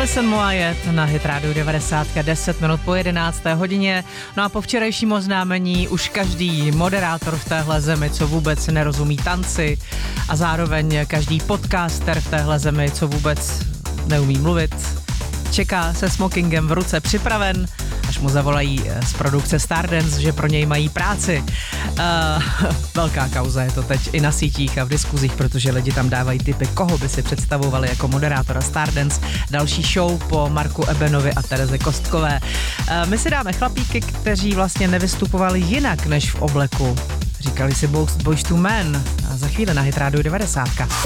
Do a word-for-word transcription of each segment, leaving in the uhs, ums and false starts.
Alison Moayet na Hit Radio devadesát, deset minut po jedenácté hodině. No a po včerejším oznámení už každý moderátor v téhle zemi, co vůbec nerozumí tanci, a zároveň každý podcaster v téhle zemi, co vůbec neumí mluvit, čeká se smokingem v ruce připraven, až mu zavolají z produkce Stardance, že pro něj mají práci. Uh, velká kauza je to teď i na sítích a v diskuzích, protože lidi tam dávají tipy, koho by si představovali jako moderátora Stardance. Další show po Marku Ebenovi a Tereze Kostkové. Uh, my si dáme chlapíky, kteří vlastně nevystupovali jinak než v obleku. Říkali si Boyz two Men a za chvíli na Hit Radio devadesát.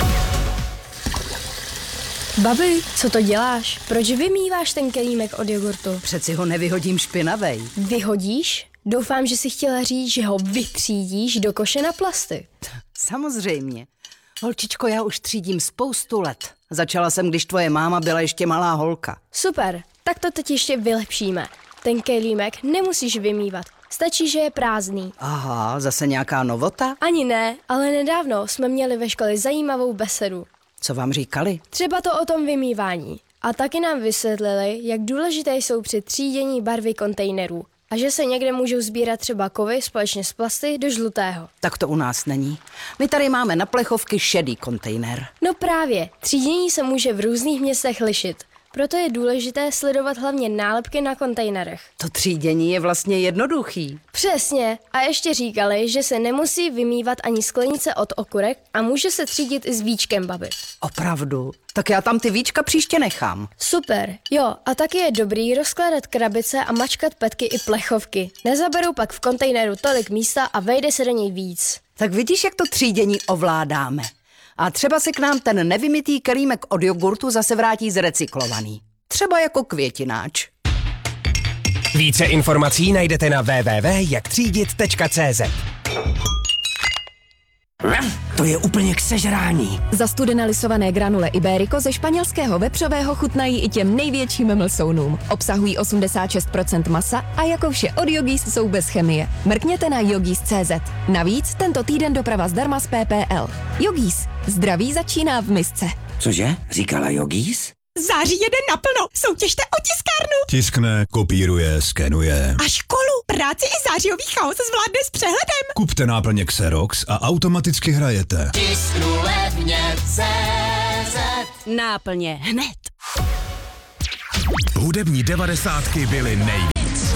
Babi, co to děláš? Proč vymýváš ten kelímek od jogurtu? Přeci ho nevyhodím špinavej. Vyhodíš? Doufám, že jsi chtěla říct, že ho vytřídíš do koše na plasty. Samozřejmě. Holčičko, já už třídím spoustu let. Začala jsem, když tvoje máma byla ještě malá holka. Super, tak to teď ještě vylepšíme. Ten kelímek nemusíš vymývat. Stačí, že je prázdný. Aha, zase nějaká novota? Ani ne, ale nedávno jsme měli ve škole zajímavou besedu. Co vám říkali? Třeba to o tom vymývání. A taky nám vysvětlili, jak důležité jsou při třídění barvy kontejnerů. A že se někde můžou sbírat třeba kovy společně s plasty do žlutého. Tak to u nás není. My tady máme na plechovky šedý kontejner. No právě, třídění se může v různých městech lišit. Proto je důležité sledovat hlavně nálepky na kontejnerech. To třídění je vlastně jednoduchý. Přesně. A ještě říkali, že se nemusí vymývat ani sklenice od okurek a může se třídit i s víčkem, babi. Opravdu? Tak já tam ty víčka příště nechám. Super. Jo, a taky je dobrý rozkládat krabice a mačkat petky i plechovky. Nezaberou pak v kontejneru tolik místa a vejde se do něj víc. Tak vidíš, jak to třídění ovládáme. A třeba se k nám ten nevymytý kelímek od jogurtu zase vrátí zrecyklovaný. Třeba jako květináč. Více informací najdete na w w w tečka jak třídit tečka c z. To je úplně k sežrání. Zastudené lisované granule Iberico ze španělského vepřového chutnají i těm největším mlsounům. Obsahují osmdesát šest procent masa a jako vše od Yogis jsou bez chemie. Mrkněte na yogis tečka c z. Navíc tento týden doprava zdarma z P P L. Yogis. Zdraví začíná v misce. Cože? Říkala Yogis? Září jede naplno. Soutěžte o tiskárnu. Tiskne, kopíruje, skenuje. A školu, práci i zářijový chaos zvládne s přehledem. Kupte náplně Xerox a automaticky hrajete. Tisknu levně C Z. Náplně hned. Hudební devadesátky byly nejvíc.